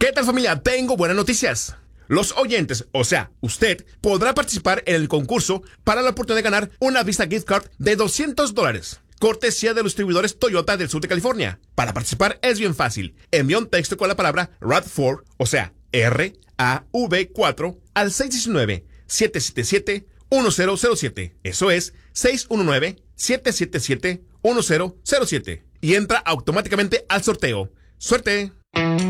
¿Qué tal, familia? Tengo buenas noticias. Los oyentes, o sea, usted, podrá participar en el concurso para la oportunidad de ganar una Visa Gift Card de $200. Cortesía de los distribuidores Toyota del sur de California. Para participar es bien fácil. Envía un texto con la palabra RAV4, o sea, RAV4, al 619-777-1007. Eso es 619-777-1007. Y entra automáticamente al sorteo. ¡Suerte!